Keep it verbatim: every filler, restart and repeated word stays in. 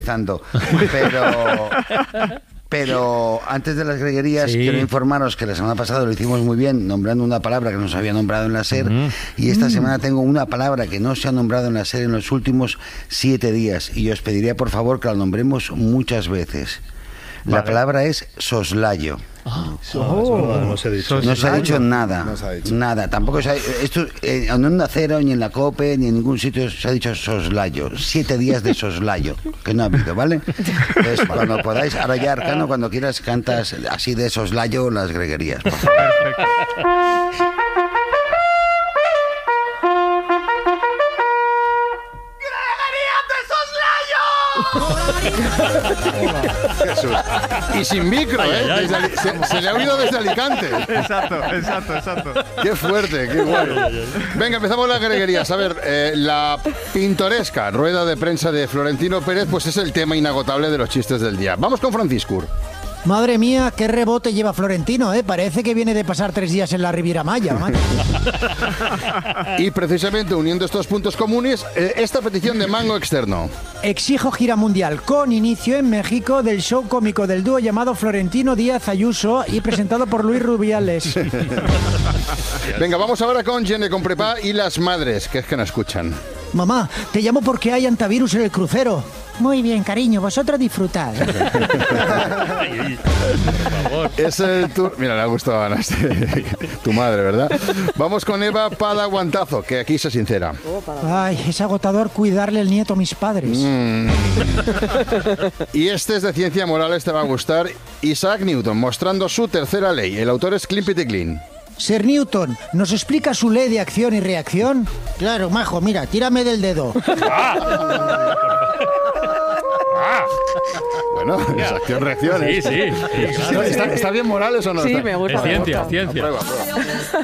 Pero, pero antes de las greguerías, sí. quiero informaros que la semana pasada lo hicimos muy bien, nombrando una palabra que no se había nombrado en la SER, uh-huh. y esta uh-huh. semana tengo una palabra que no se ha nombrado en la SER en los últimos siete días, y os pediría por favor que la nombremos muchas veces. La vale. palabra es soslayo. Oh. Oh. No, no se ha dicho, no se ha dicho nada, no se ha dicho. nada. Tampoco se ha, esto eh, en Onda Cero, ni en la COPE, ni en ningún sitio se ha dicho soslayo. Siete días de soslayo, que no ha habido, ¿vale? Entonces, cuando podáis, ahora ya, Arcano, cuando quieras, cantas así de soslayo las greguerías. Por favor. Perfecto. Jesús. Y sin micro, ¿eh? Ay, ay, ay. Desde, se, se le ha oído desde Alicante. Exacto, exacto, exacto. Qué fuerte, qué bueno. Venga, empezamos las greguerías. A ver, eh, la pintoresca rueda de prensa de Florentino Pérez, pues es el tema inagotable de los chistes del día. Vamos con Franciscur. Madre mía, qué rebote lleva Florentino, ¿eh? Parece que viene de pasar tres días en la Riviera Maya, macho. Y precisamente uniendo estos puntos comunes, eh, esta petición de Mango Externo. Exijo gira mundial con inicio en México del show cómico del dúo llamado Florentino Díaz Ayuso y presentado por Luis Rubiales. Venga, vamos ahora con Gene con Prepa y las madres, que es que no escuchan. Mamá, te llamo porque hay antivirus en el crucero. Muy bien, cariño, vosotros disfrutad. Es el tu... Mira, le ha gustado a Ana, tu madre, ¿verdad? Vamos con Eva Padaguantazo, que aquí se sincera. Ay, es agotador cuidarle el nieto a mis padres. Mm. Y este es de ciencia morales, te va a gustar. Isaac Newton, mostrando su tercera ley. El autor es Clint Pettigrew. Sir Newton, ¿nos explica su ley de acción y reacción? Claro, majo, mira, tírame del dedo. Ah. Bueno, es acción-reacción. Sí, sí. sí, claro. ¿Está, ¿Está bien Morales o no? Sí, está... me gusta. Es ciencia, me gusta. ciencia. Prueba, prueba.